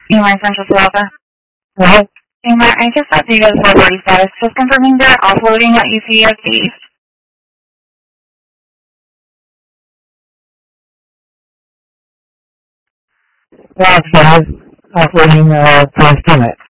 Email Central Florida. Hello? Email, I just updated the delivery status. Just confirming they're offloading at UCSD. Well, guys, offloading for estimate.